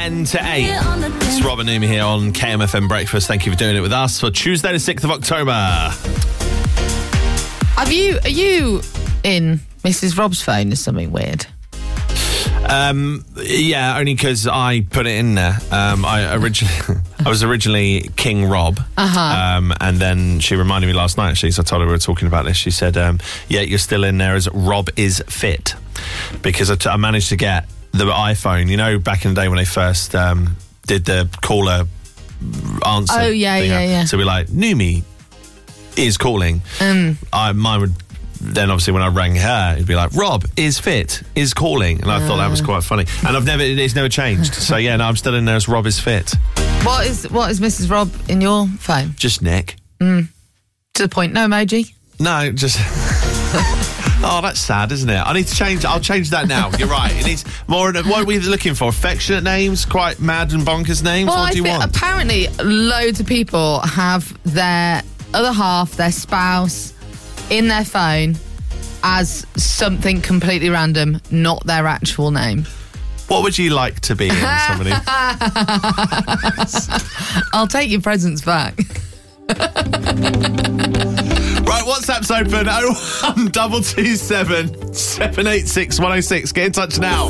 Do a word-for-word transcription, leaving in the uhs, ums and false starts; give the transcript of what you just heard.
ten to eight. It's Rob and Numi here on K M F M Breakfast. Thank you for doing it with us for Tuesday the sixth of October. Have you, are you in Missus Rob's phone or something weird? Um, yeah, only because I put it in there. Um, I originally, I was originally King Rob, Uh-huh. um, and then she reminded me last night. Actually, so I told her we were talking about this. She said, um, "Yeah, you're still in there as Rob is fit," because I, t- I managed to get the iPhone. You know, back in the day when they first um, did the caller answer. Oh yeah, thing, yeah, yeah. So we're like, Numi is calling. Um, I mine would. Then obviously when I rang her, it'd be like, Rob is fit, is calling. And I thought that was quite funny. And I've never, it's never changed. So yeah, no, I'm still in there as Rob is fit. what is what is Missus Rob in your phone? Just Nick. To the point, no emoji. No, just... Oh, that's sad, isn't it? I need to change, I'll change that now. You're right. It needs more, what are we looking for? Affectionate names? Quite mad and bonkers names? Well, what I do you think want? apparently loads of people have their other half, their spouse, in their phone as something completely random, not their actual name. What would you like to be in, somebody? I'll take your presents back. Right, WhatsApp's open. oh one double two seven, seven eight six, one oh six. Get in touch now.